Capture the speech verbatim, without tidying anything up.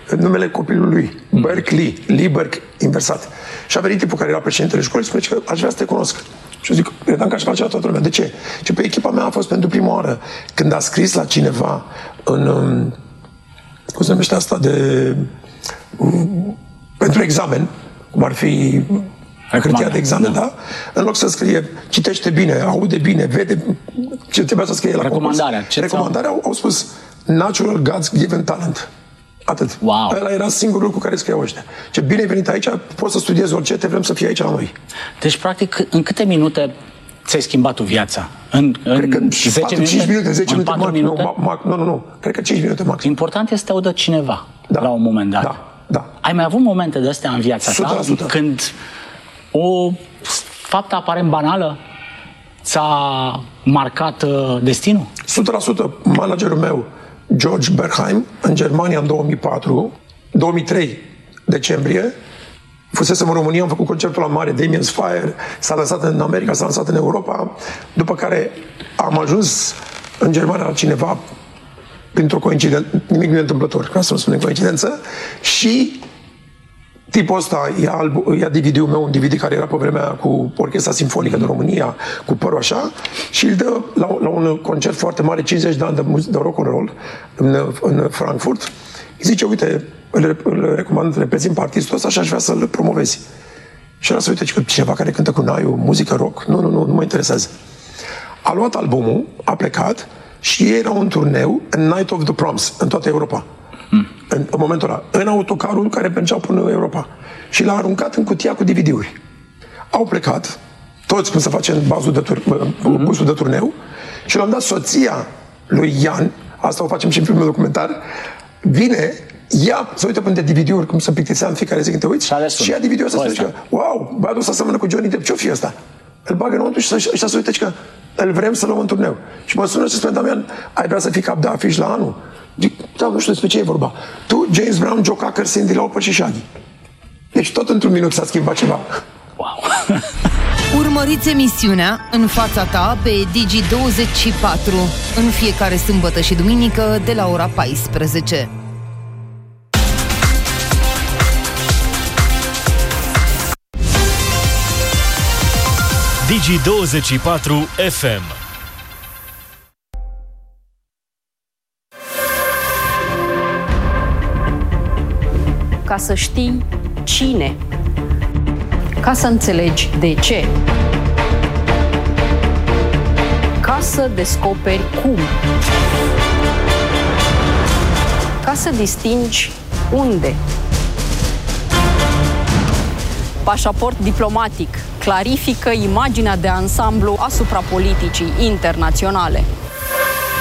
numele copilului, Berkeley, Lee Berk, inversat. Și a venit tipul care era președintele școlii și spune că aș vrea să te cunosc. Și eu zic, credeam că aș face la toată lumea. De ce? Și pe echipa mea a fost pentru prima oară când a scris la cineva în, cum se numește asta, de, pentru examen, cum ar fi hârtia de examen, da? În loc să scrie, citește bine, aude bine, vede ce trebuia să scrie la recomandarea. Ce recomandarea au, au spus Natural God's Given Talent. Atât. Wow. Ăla era singurul lucru care scriau ăștia. Ce bine ai venit aici, poți să studiezi orice, te vrem să fii aici la noi. Deci, practic, în câte minute ți-ai schimbat tu viața? În, în Cred că zece patru, minute? cinci minute, zece în minute, patru max, minute? Nu, ma, nu, nu, nu. Cred că cinci minute max. Important este să te audă cineva Da. la un moment dat. Da, da. Ai mai avut momente de astea în viața o sută la sută. ta când o faptă aparent banală ți-a marcat uh, destinul? o sută la sută. Managerul meu, George Berheim, în Germania în două mii patru, două mii trei, decembrie, fusesem în România, am făcut concertul la mare, Damien's Fire, s-a lansat în America, s-a lansat în Europa, după care am ajuns în Germania la cineva printr-o coincidență, nimic nu e întâmplător, ca să nu spunem coincidență, și tipul ăsta ia, albu- ia D V D-ul meu, un D V D care era pe vremea cu Orchestra Simfonică de România, cu părul așa, și îl dă la, la un concert foarte mare, cincizeci de ani de, muzic, de rock and roll în, în Frankfurt. Îi zice, uite, îl, îl recomand, reprezint pe artistul ăsta și aș vrea să-l promovezi. Și el să uite, că cineva care cântă cu naiul, muzică rock, nu, nu, nu, nu mă interesează. A luat albumul, a plecat și ei erau în turneu în Night of the Proms, în toată Europa. Hmm. În, în momentul ăla, în autocarul care mergeau până în Europa. Și l-a aruncat în cutia cu D V D-uri. Au plecat, toți cum se face în bazul de, tur, hmm. busul de turneu, și l-am dat soția lui Ian, asta o facem și în primul documentar, vine, ia, să uită până de D V D-uri, cum se plictisea în fiecare zi când te uiți, și ia D V D-ul ăsta și zice, wow, băiatul ăsta seamănă cu Johnny Depp, ce-o fi ăsta? Îl bagă înăuntru și ăștia se uită și că îl vrem să luăm în turneu. Și mă sună și spune, Damian, ai vrea să fii cap de afiș la anul? Zic, da, nu știu despre ce e vorba. Tu, James Brown, Joe Cocker, Cyndi Lauper și Shaggy. Deci tot într-un minut s-a schimbat ceva. Wow! Urmăriți emisiunea În fața ta pe Digi douăzeci și patru în fiecare sâmbătă și duminică de la ora paisprezece. Digi douăzeci și patru F M. Ca să știi cine, ca să înțelegi de ce, ca să descoperi cum, ca să distingi unde. Pașaport diplomatic clarifică imaginea de ansamblu asupra politicii internaționale.